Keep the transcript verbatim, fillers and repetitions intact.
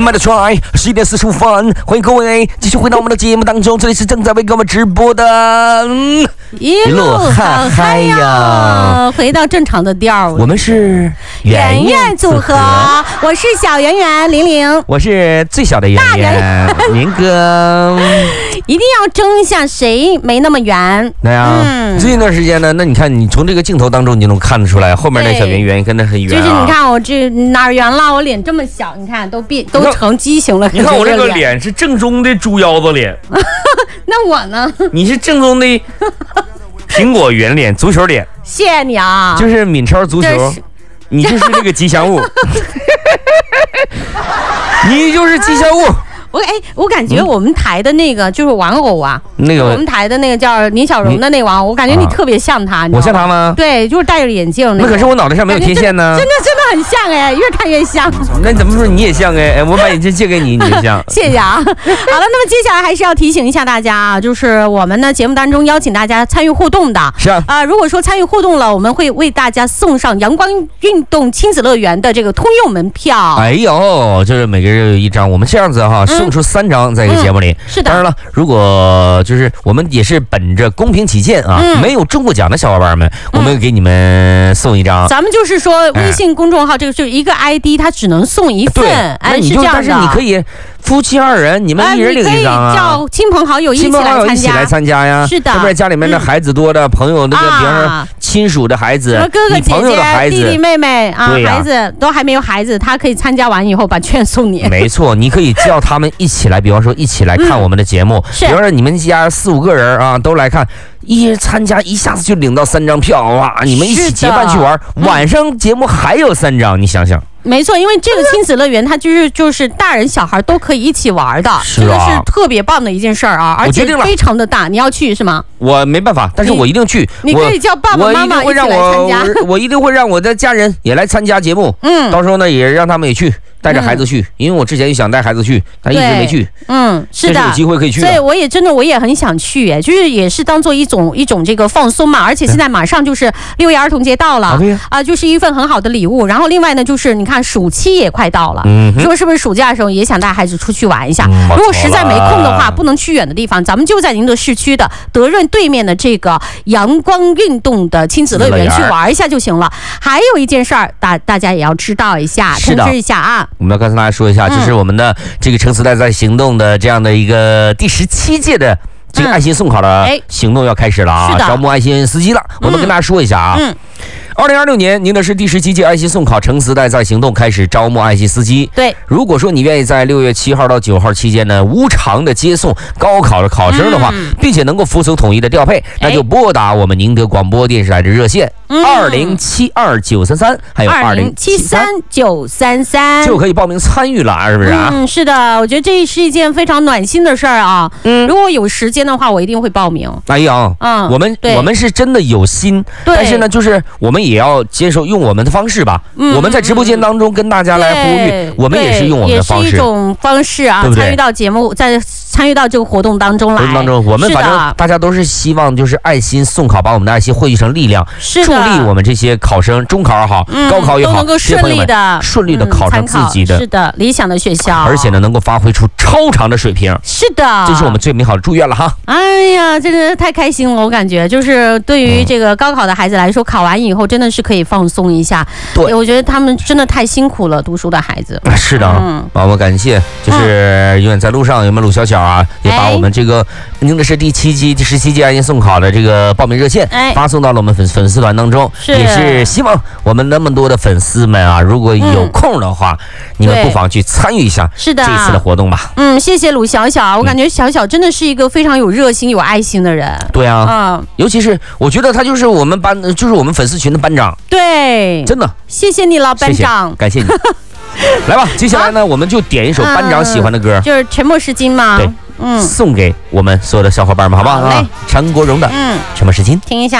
慢的 try， 十一点四十五分，欢迎各位继续回到我们的节目当中，这里是正在为各位直播的，嗯， 一路好嗨呀！回到正常的调， 我们是圆圆组合，我是小圆圆玲玲， 我是最小的圆圆明哥。 一定要争一下谁没那么圆。 对呀、啊，嗯、最近一段时间呢，那你看你从这个镜头当中你就能看得出来，后面那小圆圆跟那很圆、啊。 就是你看我这哪儿圆了？我脸这么小，你看都变都成畸形了。 你看我这个脸是正宗的猪腰子脸， 那我呢？ 你是正宗的苹果圆脸、足球脸。 谢谢你啊！ 就是敏超足球，你就是那个吉祥物，你就是吉祥物。 我哎，我感觉我们台的那个就是玩偶啊，那个我们台的那个叫林小荣的那个玩偶，我感觉你特别像他。 我像他吗？ 对，就是戴着眼镜。 那可是我脑袋上没有天线呢。 真的真的很像哎，越看越像。 那你怎么说你也像哎？我把眼镜借给你，你也像。 谢谢啊。好了，那么接下来还是要提醒一下大家啊，就是我们呢节目当中邀请大家参与互动的。 是啊。 啊、呃，如果说参与互动了，我们会为大家送上阳光运动亲子乐园的这个通用门票。 哎呦，就是每个人有一张，我们这样子哈，嗯、送出三张。在一个节目里、嗯、 是的， 当然了，如果就是我们也是本着公平起见啊、嗯，没有中过奖的小伙伴们，嗯、我们给你们送一张。 咱们就是说，微信公众号、哎、这个就是一个 I D， 它只能送一份，哎，是这样的。 但是你可以夫妻二人，你们一人领一张啊， 叫亲朋好友一起来参加， 一起来参加呀。 是的， 要不然家里面的孩子多的、嗯、朋友那个，比方说亲属的孩子， 哥哥姐姐、弟弟妹妹啊， 啊孩子都还没有孩子，他可以参加完以后把券送你。 没错，你可以叫他们一起来，比方说。一起来看我们的节目， 嗯、 比如说你们家四五个人啊，都来看，一人参加，一下子就领到三张票，哇！你们一起结伴去玩，晚上节目还有三张，你想想。 没错，因为这个亲子乐园它就是就是大人小孩都可以一起玩的， 是啊、 真的是特别棒的一件事儿啊！而且非常的大，你要去是吗？ 我没办法，但是我一定去。 你, 你可以叫爸爸妈妈一起来参加。 我, 我, 我一定会让我的家人也来参加节目。嗯，到时候呢也让他们也去。带着孩子去、嗯，因为我之前就想带孩子去，但一直没去。 嗯，是的， 这是有机会可以去的。 所以我也真的我也很想去，哎，就是也是当做一种一种这个放松嘛。而且现在马上就是六一儿童节到了啊， 对啊，就是一份很好的礼物。然后另外呢，就是你看暑期也快到了，嗯，说是不是暑假的时候也想带孩子出去玩一下？嗯、如果实在没空的话，不能去远的地方，咱们就在您的市区的德润对面的这个阳光运动的亲子乐园去玩一下就行了。还有一件事儿，大大家也要知道一下，通知一下啊。 我们要跟大家说一下，就是我们的这个橙磁带在行动的这样的一个第十七届的这个爱心送考的行动要开始了啊，招募爱心司机了。我们跟大家说一下啊。嗯二零二六年，宁德市第十七届爱心送考橙磁带在行动开始招募爱心司机。 对， 如果说你愿意在六月七号到九号期间呢，无偿的接送高考的考生的话，嗯、并且能够服从统一的调配，那就拨打我们宁德广播电视台的热线二零七二九三三，还有二零七三九三三， 就可以报名参与了，是不是啊？ 嗯，是的，我觉得这是一件非常暖心的事儿啊。嗯，如果有时间的话，我一定会报名。 哎呀，嗯，我们我们是真的有心，但是呢，就是我们也要接受用我们的方式吧。嗯，我们在直播间当中跟大家来呼吁，我们也是用我们的方式， 也是一种方式啊，对不对？参与到节目，在参与到这个活动当中来。活动当中，我们反正大家都是希望就是爱心送考，把我们的爱心汇聚成力量，助力我们这些考生，中考也好，嗯、高考也好， 都能够顺利的顺利的考上自己的、 嗯、是的理想的学校， 而且呢能够发挥出超常的水平。 是的， 这是我们最美好的祝愿了哈。 哎呀，真的太开心了，我感觉就是对于这个高考的孩子来说，嗯、考完以后真的是可以放松一下。 对， 我觉得他们真的太辛苦了，读书的孩子。 是的，嗯，啊，我感谢，就是永远在路上有没有鲁小小啊，也把我们这个宁德市第七期、第十七届爱心送考的这个报名热线发送到了我们粉粉丝团当中，也是希望我们那么多的粉丝们啊，如果有空的话，嗯、你们不妨去参与一下是的这次的活动吧。 嗯，谢谢鲁小小，我感觉小小真的是一个非常有热心、有爱心的人。 对啊，嗯，尤其是我觉得他就是我们班，就是我们粉丝群的班长。 对， 真的， 谢谢你了，班长， 谢谢感谢你。来吧，接下来呢，我们就点一首班长喜欢的歌， 嗯、就是《沉默是金》嘛。 对，嗯，送给我们所有的小伙伴们，好不好？ 好嘞， 陈国荣的《嗯沉默是金》， 听一下。